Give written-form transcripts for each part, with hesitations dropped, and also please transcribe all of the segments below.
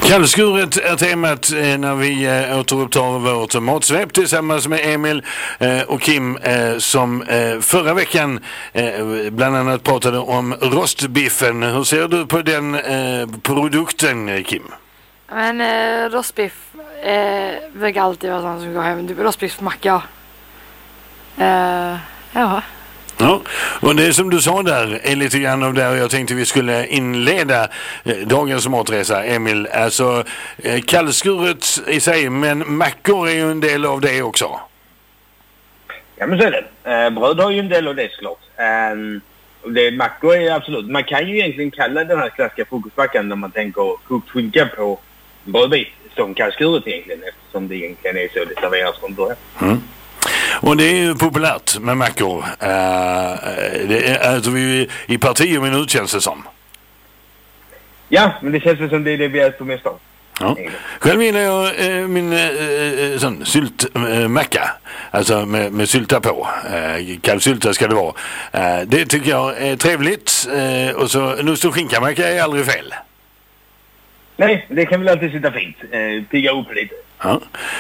Kallskuret är temat när vi återupptar vårt matsvep tillsammans med Emil och Kim som förra veckan bland annat pratade om rostbiffen. Hur ser du på den produkten, Kim? Men rostbiff brukar alltid vara sånt som går hem. Typ rostbiffmacka. Ja. Ja, och det som du sa där är lite grann av där jag tänkte vi skulle inleda dagens matresa, Emil. Alltså kallskuret i sig, men mackor är ju en del av det också. Ja, men så är det. Bröd har ju en del av det såklart. Mackor är absolut. Man kan ju egentligen kalla den här klassiska frukostmackan när man tänker kokt skinka på brödbit som kallskuret egentligen, eftersom det egentligen är så det serveras från början. Och det är ju populärt med mackor. Det är alltså i parti och minut känns det som. Ja, men det känns som det är det vi äter mest av. Ja. Själv gillar jag min sån syltmacka. Alltså med sylta på. Kallsylta ska det vara. Det tycker jag är trevligt. Och så nust och skinkamacka är aldrig fel. Nej, det kan väl alltid sitta fint. Pigga upp lite. Ja.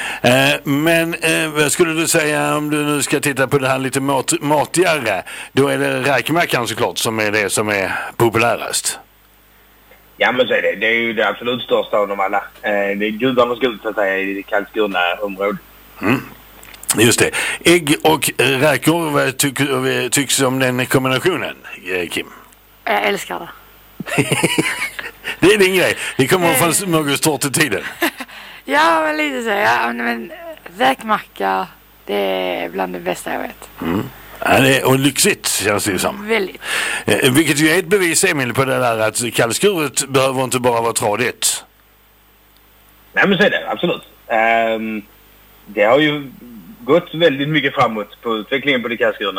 Men vad skulle du säga om du nu ska titta på det här lite matigare? Då är det räkmackan såklart som är det som är populärast. Ja, men så är det. Det är ju det absolut största av dem alla. Det är gudarnas gud så att säga i det kallskurna området. Just det. Ägg och räkor, vad tycks om den kombinationen, Kim? Jag älskar det. Det är din grej. Det kommer från smörgåstårtetiden. Ja, men lite så. Ja, men räkmacka, det är bland det bästa jag vet. Ja, och lyxigt känns det ju som. Väldigt. Vilket ju är ett bevis, Emil, på det där att kallskuret behöver inte bara vara tradigt. Nej, men så är det. Absolut. Det har ju gått väldigt mycket framåt på utvecklingen på de kallskurna.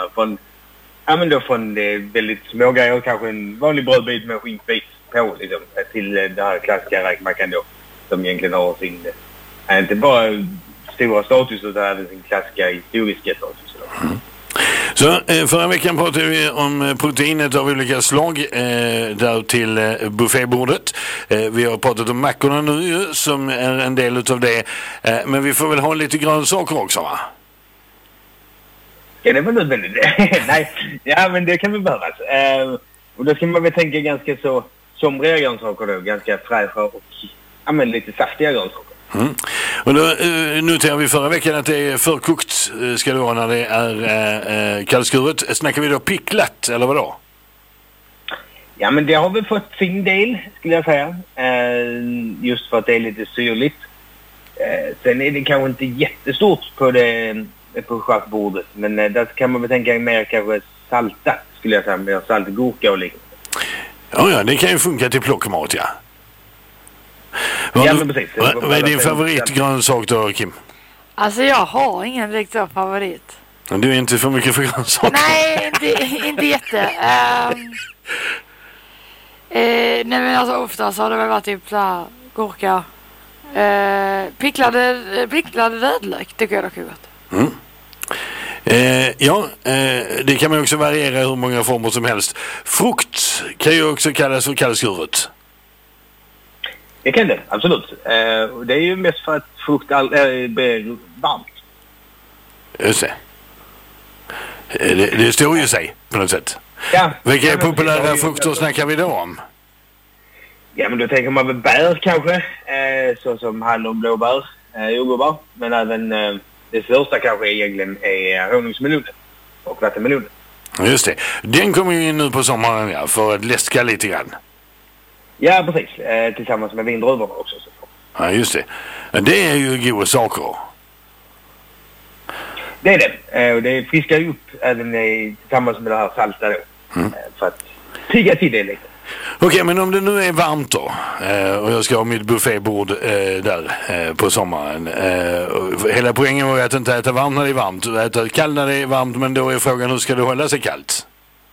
Från det väldigt små grejer, kanske en vanlig brödbit med skinkbit på liksom, till den här klassiska räkmackan då. Som egentligen har sin, inte bara stora status utan även sin klassiska historiska status. Så förra veckan pratade vi om proteinet av olika slag där till buffébordet. Vi har pratat om mackorna nu som är en del utav det. Men vi får väl ha lite grönsaker också, va? Ja, det var nödvändigt. Nej, ja, men det kan vi behöva. Och då ska man väl tänka ganska så somriga grönsaker då. Ganska fräscha och lite saftiga grönsaker. Och då noterar vi förra veckan att det är förkokt ska det vara när det är kallskuret. Snackar vi då picklat eller vad då? Ja, men det har väl fått sin del skulle jag säga. Just för att det är lite syrligt. Sen är det kanske inte jättestort på schackbordet. Men där kan man väl tänka mer kanske salta skulle jag säga. Mer saltgurka och liknande. Ja, det kan ju funka till plockmat, ja. Ja, men precis. Vad är din favoritgrönsak då, Kim? Alltså jag har ingen riktig favorit. Du är inte för mycket för grönsaker? Nej, inte jätte. Nej, men alltså oftast har det väl varit typ så här gurka. Picklade rödlök tycker jag dock är gott. Det kan man också variera hur många former som helst. Frukt kan ju också kallas för kallskuret. Det kan det, absolut. Det är ju mest för att frukt blir varmt. Just det. Det står ju sig på något sätt. Ja. Vilka populära frukter snackar vi då om? Ja, men då tänker man väl bär kanske. Så som hallon, blåbär, jordgubbar. Men även det största kanske egentligen är honungsmelonen och vattenmelonen. Just det. Den kommer ju in nu på sommaren för att läska lite grann. Ja, precis. Tillsammans med vindruvorna också. Ja, just det. Det är ju goda saker. Det är det. Och det friskar ju upp även tillsammans med det här salta då. För att pigga till det lite. Okej, men om det nu är varmt då och jag ska ha mitt buffébord där på sommaren. Hela poängen var ju att inte äta varmt när det är varmt. Äta kallt när det är varmt, men då är frågan hur ska det hålla sig kallt?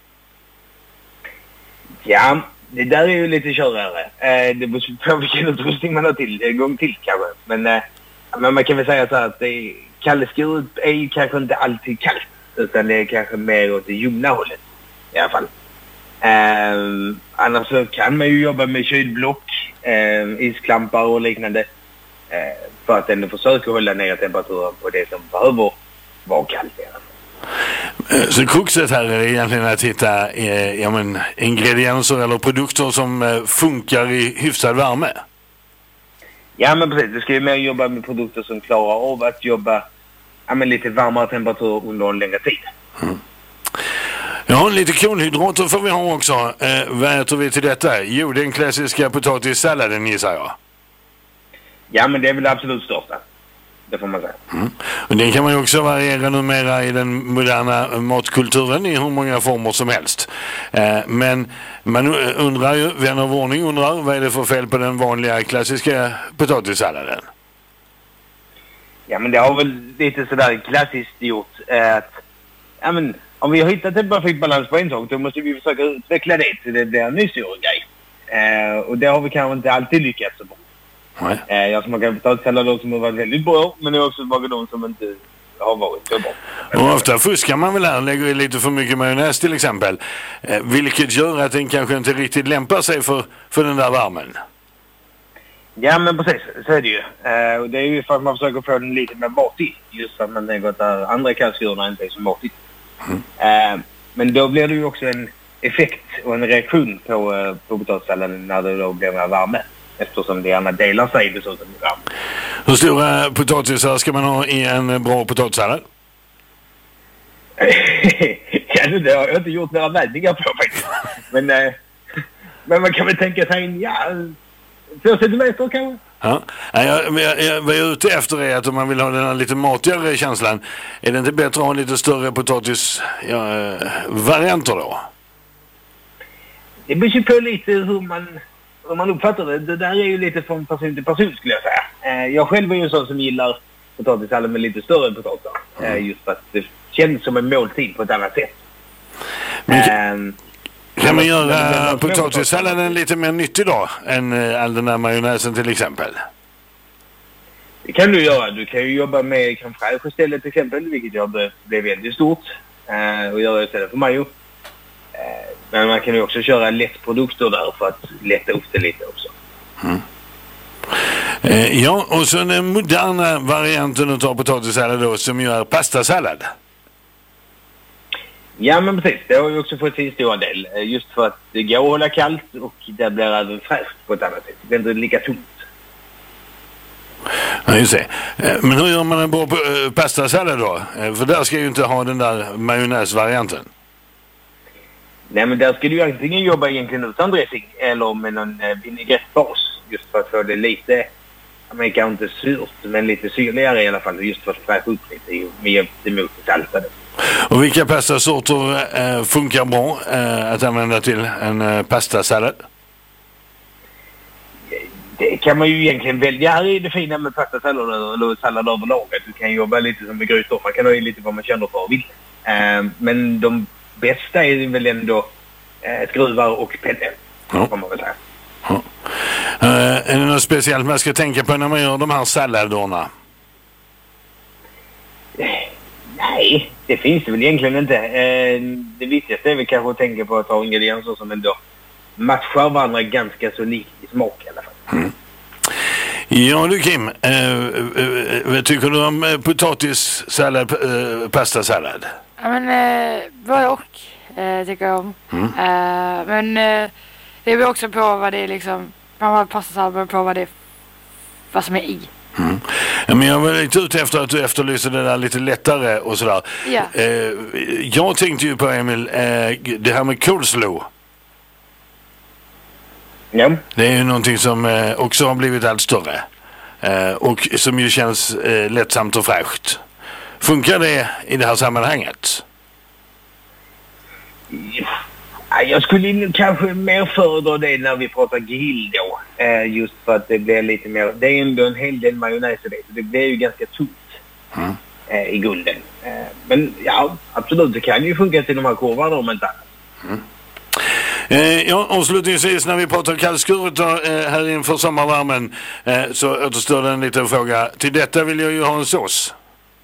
Ja, det där är ju lite körare. Det beror på vilken utrustning man har tillgång till kanske. Men man kan väl säga så här att kallskuret är ju kanske inte alltid kallt. Utan det är kanske mer åt det ljumna hållet i alla fall. Annars så kan man ju jobba med kylblock isklampar och liknande. För att ändå försöka hålla ner temperaturen på det som behöver vara kallt. Så kruxet här är egentligen att hitta ingredienser eller produkter som funkar i hyfsad värme. Ja, men precis. Du ska ju mer jobba med produkter som klarar av att jobba lite varmare temperatur under en längre tid. Ja, lite kolhydrater får vi ha också. Vad äter vi till detta? Jo, den klassiska potatissalladen gissar jag. Ja, men det är väl det absolut största. Det får man säga. Och den kan man ju också variera numera i den moderna matkulturen i hur många former som helst. Men man undrar ju, vän av ordning undrar, vad är det för fel på den vanliga klassiska potatissalladen? Ja, men det har väl lite sådär klassiskt gjort att om vi har hittat en perfekt balans på en sak, då måste vi försöka utveckla det till det blir en ny stor grej. Och det har vi kanske inte alltid lyckats så bra. Jag smakar potatissallader som har varit väldigt bra, men det är också smakar de som inte har varit så bra. Och ofta fuskar man väl här, lägger i lite för mycket majonnäs till exempel. Vilket gör att den kanske inte riktigt lämpar sig för den där värmen. Ja, men precis. Så är det ju. Och det är ju för att man försöker få den lite mer matig. Just för att man tänker att andra kalvskurarna inte är så matigt. Men då blir det ju också en effekt och en reaktion på potatissalladen när det då blir mer värme. Eftersom det gärna delar sig dessutom i värme. Hur stora potatisar ska man ha i en bra potatissallad? Ja, det har jag inte gjort några vägningar på faktiskt. Men man kan väl tänka sig 2 centimeter kanske. Ja. Vad jag är ute efter är att om man vill ha den här lite matigare känslan, är det inte bättre att ha lite större potatisvarianter då? Det beror ju på lite hur man uppfattar det. Det där är ju lite från person till person skulle jag säga. Jag själv är ju en sån som gillar potatissallad med lite större potatisar. Just för att det känns som en måltid på ett annat sätt. Kan man göra potatissalladen lite mer nyttig då än all den här majonnäsen till exempel? Det kan du göra. Du kan ju jobba med crème fraîche istället till exempel, vilket jag blev väldigt stort. Och göra istället för majo. Men man kan ju också köra lättprodukter där för att lätta upp det lite också. Ja, och så den moderna varianten av potatissallad då som gör pastasallad. Ja, men precis. Det har ju också fått sin stora del. Just för att det går att hålla kallt och det blir även fräscht på ett annat sätt. Det är inte lika tomt. Ja, just det. Men hur gör man en bra pastasallad då? För där ska ju inte ha den där majonnäsvarianten. Nej, men där ska du ju antingen jobba egentligen utan dressing eller med någon vinägrettbas. Just för att få det lite, kanske inte surt, men lite syrligare i alla fall. Just för att fräscha upp lite med emot det saltade. Och vilka pastasorter funkar bra att använda till en pastasallad? Det kan man ju egentligen välja. Här är det fina med pastasallader eller sallad överlag. Du kan jobba lite som med grytor. Man kan ha i lite vad man känner för och vill. Men de bästa är väl ändå skruvar och penne. Kan man väl säga. Ja. Är det något speciellt man ska tänka på när man gör de här salladerna? Nej, det finns det väl egentligen inte. Det viktigaste är väl kanske att tänka på att ha ingredienser som ändå matchar varandra ganska så likt i smak i alla fall. Ja du Kim, vad tycker du om potatissallad, pastasallad? Ja, men både och tycker jag om. Men det beror också på vad det är liksom. Man har pastasallad beror på vad som är i. Ja, men jag var lite ute efter att du efterlyser det där lite lättare och sådär. Ja. Jag tänkte ju på Emil, det här med coleslaw. Ja. Det är ju någonting som också har blivit allt större. Och som ju känns lättsamt och fräscht. Funkar det i det här sammanhanget? Jag skulle kanske mer föredra det när vi pratar grill då. Just för att det blir lite mer... Det är ändå en hel del majonnäs i det. Så det blir ju ganska tunt i grunden. Men ja, absolut. Det kan ju funka till de här korvarna om inte annat. Ja, avslutningsvis när vi pratar kallskuret här inför sommarvärmen så återstår det en liten fråga. Till detta vill jag ju ha en sås.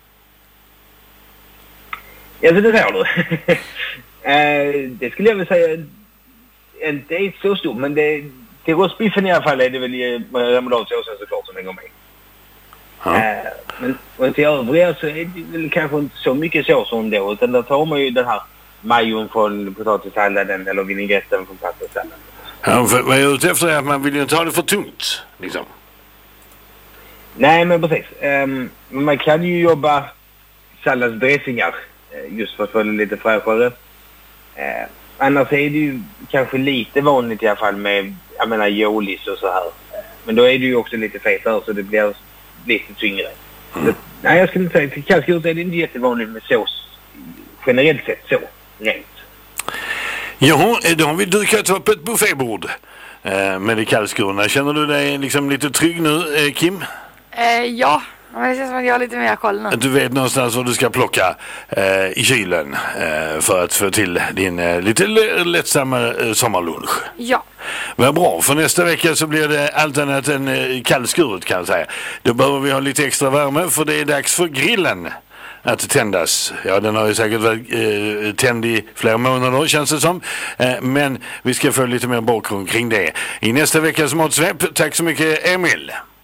Ja, så det säger du. Det skulle jag väl säga inte är så stort, men det till rostbiffen i alla fall är det väl remouladsåsen såklart som hänger med. Ja. Men till övriga så är det väl kanske inte så mycket sås ändå, utan där tar man ju den här majon från potatissalladen eller vinägretten från pastasalladen. Ja, vad jag är ute efter är att man vill ju inte ha det för tungt, liksom. Nej, men precis. Man kan ju jobba salladsdressingar just för att få det lite fräschare. Annars är det ju kanske lite vanligt i alla fall med, jag menar, jolis och så här. Men då är det ju också lite fetare så det blir lite tyngre. Så, nej, jag skulle inte säga, till kallskuret är det inte jättevanligt med sås generellt sett så, rent. Jo, då har vi dukat upp ett buffébord med de kallskurna. Känner du dig liksom lite trygg nu, Kim? Ja, men det känns som att jag har lite mer koll nu. Att du vet någonstans vad du ska plocka i kylen för att få till din lite lättsamma sommarlunch. Ja. Vad bra, för nästa vecka så blir det allt annat än kallskuret kan jag säga. Då behöver vi ha lite extra värme för det är dags för grillen att tändas. Ja, den har ju säkert varit tänd i flera månader känns det som. Men vi ska få lite mer bakgrund kring det i nästa veckas matsvep. Tack så mycket, Emil.